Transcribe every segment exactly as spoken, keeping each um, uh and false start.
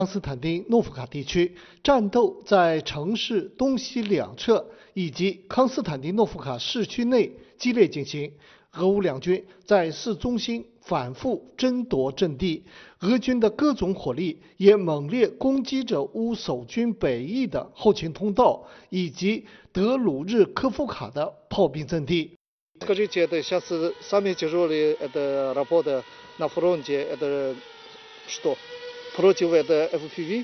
康斯坦丁诺夫卡地区，战斗在城市东西两侧以及康斯坦丁诺夫卡市区内激烈进行。俄乌两军在市中心反复争夺阵地，俄军的各种火力也猛烈攻击着乌守军北翼的后勤通道以及德鲁日科夫卡的炮兵阵地。 Скажите, это сейчас самые тяжелые это работа на фронте, это что? Против это эф пи ви?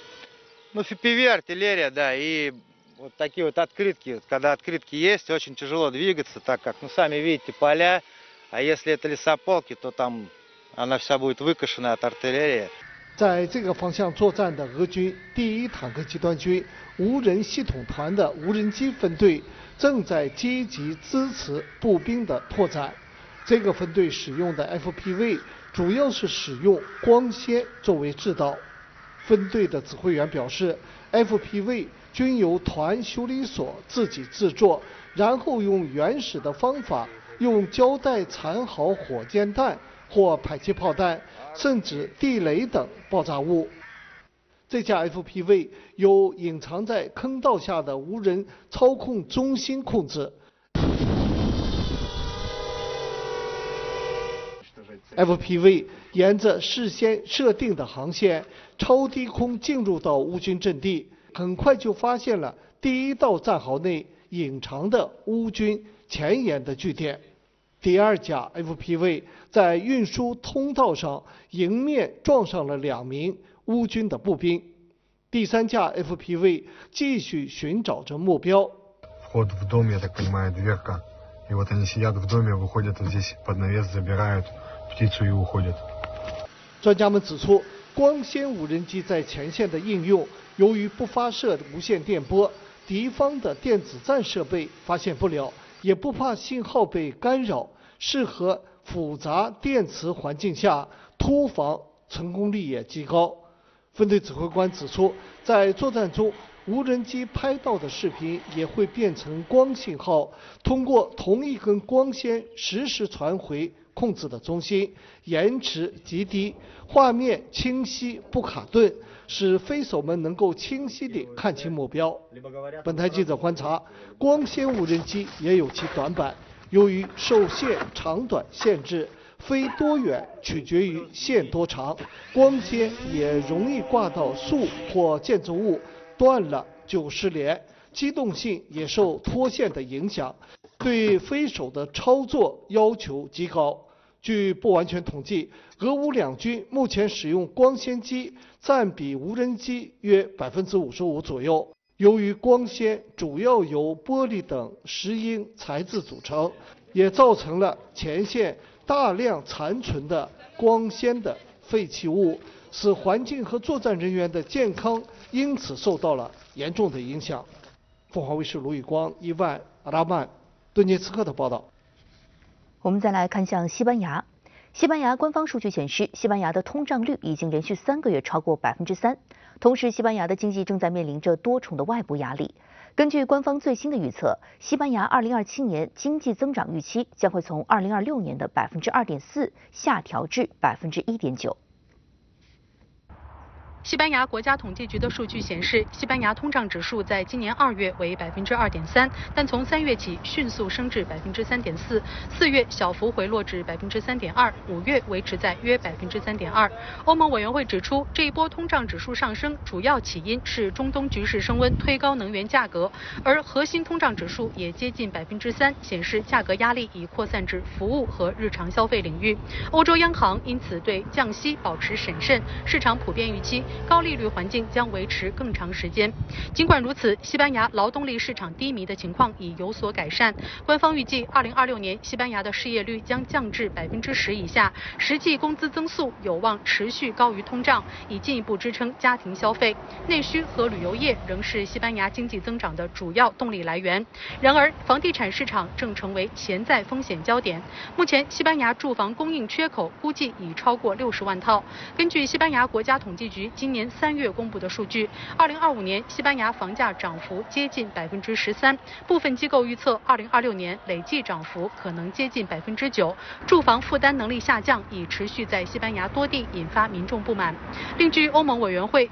Ну, эф пи ви, артиллерия, да, и вот такие вот открытки. Когда открытки есть, очень тяжело двигаться, так как, ну, сами видите, поля, а если это лесополки, то там она вся будет выкошена от артиллерии. 在这个方向作战的俄军第一坦克集团军无人系统团的无人机分队正在积极支持步兵的拓展。这个分队使用的 F P V 主要是使用光纤作为制导。分队的指挥员表示 ，F P V 均由团修理所自己制作，然后用原始的方法，用胶带缠好火箭弹或迫击炮弹，甚至地雷等爆炸物。这架 F P V 由隐藏在坑道下的无人操控中心控制。F P V 沿着事先设定的航线，超低空进入到乌军阵地，很快就发现了第一道战壕内隐藏的乌军前沿的据点。第二架 F P V 在运输通道上迎面撞上了两名乌军的步兵。第三架 F P V 继续寻找着目标。 Вход в дом, я так понимаю, дверка. И вот они сидят в доме, выходят здесь под навес, забирают птицу и уходят. 专家们指出，光纤无人机在前线的应用，由于不发射无线电波，敌方的电子战设备发现不了。也不怕信号被干扰，适合复杂电磁环境下突防，成功率也极高。分队指挥官指出，在作战中，无人机拍到的视频也会变成光信号，通过同一根光纤实时传回控制的中心，延迟极低，画面清晰不卡顿，使飞手们能够清晰地看清目标。本台记者观察，光纤无人机也有其短板，由于受线长短限制，飞多远取决于线多长，光纤也容易挂到树或建筑物，断了就失联，机动性也受脱线的影响，对飞手的操作要求极高。据不完全统计，俄乌两军目前使用光纤机占比无人机约百分之五十五左右。由于光纤主要由玻璃等石英材质组成，也造成了前线大量残存的光纤的废弃物，使环境和作战人员的健康因此受到了严重的影响。凤凰卫视卢宇光、伊万、阿拉曼、顿涅茨克的报道。 我们再来看向西班牙。西班牙官方数据显示，西班牙的通胀率已经连续三个月超过百分之三。同时，西班牙的经济正在面临着多重的外部压力。根据官方最新的预测，西班牙二零二七年经济增长预期将会从二零二六年的百分之二点四下调至百分之一点九。 西班牙国家统计局的数据显示，西班牙通胀指数在今年二月为百分之二点三，但从三月起迅速升至百分之三点四，四月小幅回落至百分之三点二，五月维持在约百分之三点二。欧盟委员会指出，这一波通胀指数上升主要起因是中东局势升温，推高能源价格，而核心通胀指数也接近百分之三，显示价格压力已扩散至服务和日常消费领域。欧洲央行因此对降息保持审慎，市场普遍预期高利率环境将维持更长时间。尽管如此，西班牙劳动力市场低迷的情况已有所改善。官方预计，二零二六年西班牙的失业率将降至百分之十以下，实际工资增速有望持续高于通胀，以进一步支撑家庭消费。内需和旅游业仍是西班牙经济增长的主要动力来源。然而，房地产市场正成为潜在风险焦点。目前，西班牙住房供应缺口估计已超过六十万套。根据西班牙国家统计局今年三月公布的数据。二零二五年，西班牙房价涨幅接近百分之十三，部分机构预测二零二六年累计涨幅可能接近百分之九。住房负担能力下降已持续在西班牙多地引发民众不满。另据欧盟委员会。